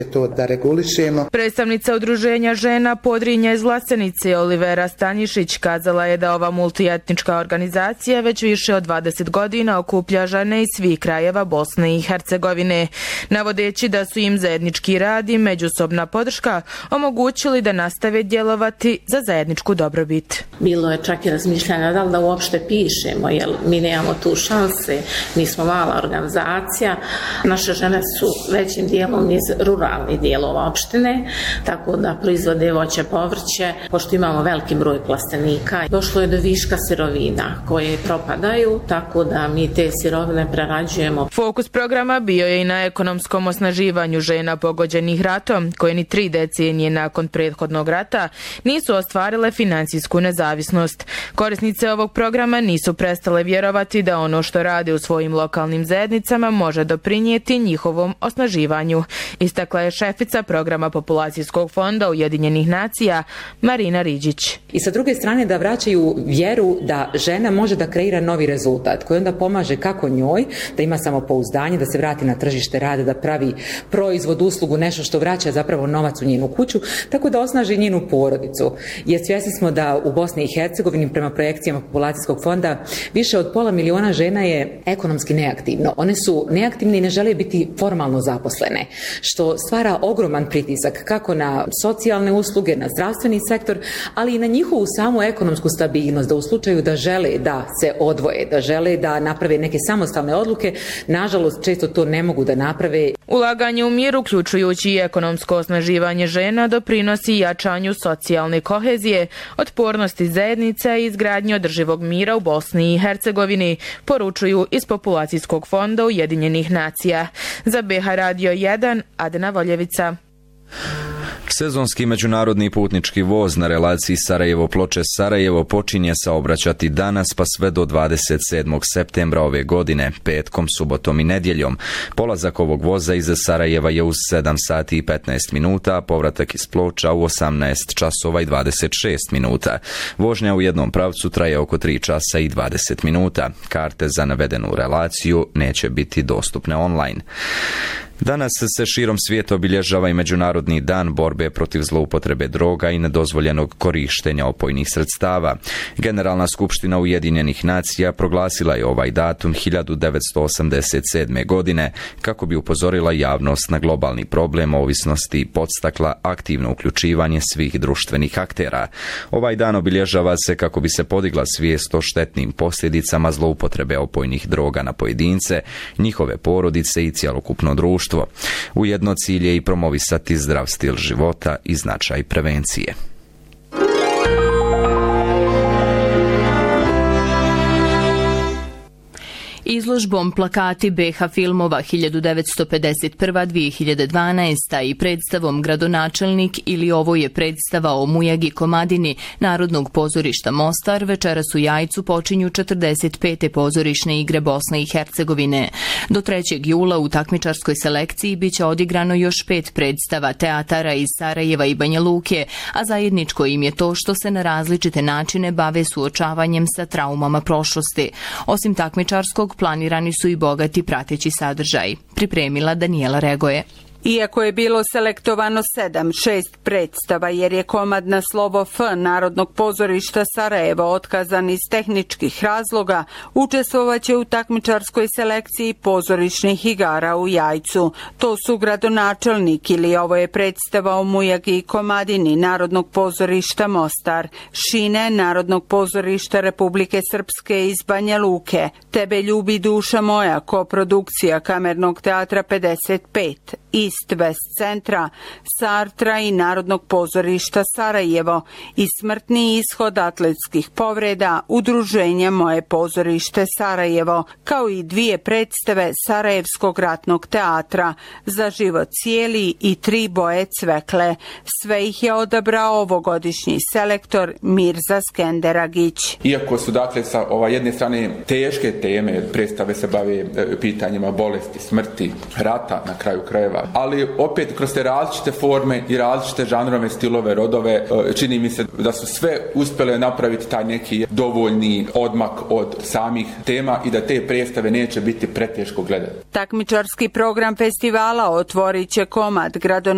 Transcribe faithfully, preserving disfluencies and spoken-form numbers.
To da regulišemo. Predstavnica udruženja žena Podrinja iz Vlasenice Olivera Stanišić kazala je da ova multietnička organizacija već više od dvadeset godina okuplja žene iz svih krajeva Bosne i Hercegovine, navodeći da su im zajednički rad i međusobna podrška omogućili da nastave djelovati za zajedničku dobrobit. Bilo je čak i razmišljanja da li da uopšte pišemo, jer mi nemamo tu šanse, mi smo mala organizacija, naše žene su većim dijelom iz ruralnih dijelova opštine, tako da proizvode voće, povrće, pošto imamo veliki broj plastenika. Došlo je do viška sirovina koje propadaju, tako da mi te sirovine prerađujemo. Fokus programa bio je i na ekonomskom osnaživanju žena pogođenih ratom, koje ni tri decenije nakon prethodnog rata nisu ostvarile financijsku nezavisnost. Korisnice ovog programa nisu prestale vjerovati da ono što rade u svojim lokalnim zajednicama može doprinijeti njihovom osnaživanju. Istakla je šefica programa Populacijskog fonda Ujedinjenih nacija Marina Riđić. I sa druge strane da vraćaju vjeru da žena može da kreira novi rezultat koji onda pomaže kako njoj da ima samopouzdanje, da se vrati na tržište rada, da pravi proizvod, uslugu, nešto što vraća zapravo novac u njenu kuću, tako da osnaži njenu porodicu. Jer svjesni smo da u Bosni i Hercegovini prema projekcijama Populacijskog fonda više od pola miliona žena je ekonomski neaktivno. One su neaktivne i ne žele biti formalno zaposlene, što stvara ogroman pritisak kako na socijalne usluge, na zdravstveni sektor, ali i na njihovu samu ekonomsku stabilnost, da u slučaju da žele da se odvoje, da žele da naprave neke samostalne odluke, nažalost često to ne mogu da naprave. Ulaganje u mir, uključujući i ekonomsko osnaživanje žena, doprinosi jačanju socijalne kohezije, otpornosti zajednica i izgradnje održivog mira u Bosni i Hercegovini, poručuju iz Populacijskog fonda Ujedinjenih nacija. Za B H Radio jedan, Adena Voljevica. Sezonski međunarodni putnički voz na relaciji Sarajevo-Ploče-Sarajevo počinje saobraćati danas pa sve do dvadeset sedmog septembra ove godine, petkom, subotom i nedjeljom. Polazak ovog voza iz Sarajeva je u sedam sati i petnaest minuta, a povratak iz Ploča u osamnaest časova i dvadeset šest minuta. Vožnja u jednom pravcu traje oko tri časa i dvadeset minuta. Karte za navedenu relaciju neće biti dostupne online. Danas se širom svijeta obilježava i Međunarodni dan borbe protiv zloupotrebe droga i nedozvoljenog korištenja opojnih sredstava. Generalna skupština Ujedinjenih nacija proglasila je ovaj datum hiljadu devetsto osamdeset sedme. godine kako bi upozorila javnost na globalni problem ovisnosti i podstakla aktivno uključivanje svih društvenih aktera. Ovaj dan obilježava se kako bi se podigla svijest o štetnim posljedicama zloupotrebe opojnih droga na pojedince, njihove porodice i cjelokupno društvo. Ujedno cilj je i promovisati zdrav stil života i značaj prevencije. Izložbom Plakati B H filmova hiljadu devetsto pedeset prva do dvije hiljade dvanaesta. i predstavom Gradonačelnik ili Ovo je predstava o Mujagi Komadini Narodnog pozorišta Mostar večeras u Jajcu počinju četrdeset pete pozorišne igre Bosne i Hercegovine. Do trećeg jula u takmičarskoj selekciji biće odigrano još pet predstava teatara iz Sarajeva i Banja Luke, a zajedničko im je to što se na različite načine bave suočavanjem sa traumama prošlosti. Osim takmičarskog, planirani su i bogati prateći sadržaj. Pripremila Danijela Regoje. Iako je bilo selektovano sedam, šest predstava jer je komad na slovo F Narodnog pozorišta Sarajevo otkazan iz tehničkih razloga, učestvovaće u takmičarskoj selekciji pozorišnih igara u Jajcu. To su Gradonačelnik ili Ovo je predstava o Mujagi i Komadini Narodnog pozorišta Mostar, Šine Narodnog pozorišta Republike Srpske iz Banja Luke, Tebe ljubi duša moja koprodukcija Kamernog teatra pedeset pet, East West centra, Sartra i Narodnog pozorišta Sarajevo i Smrtni ishod atletskih povreda Udruženja Moje pozorište Sarajevo, kao i dvije predstave Sarajevskog ratnog teatra Za život cijeli i Tri boje cvekle. Sve ih je odabrao ovogodišnji selektor Mirza Skenderagić. Iako su dakle sa ova jedne strane teške teme, predstave se bave pitanjima bolesti, smrti, rata na kraju krajeva, ali opet kroz te različite forme i različite žanrove, stilove, rodove, čini mi se da su sve uspjele napraviti taj neki dovoljni odmak od samih tema i da te predstave neće biti preteško gledati. Takmičarski program festivala otvorit će komad Gradonačelnik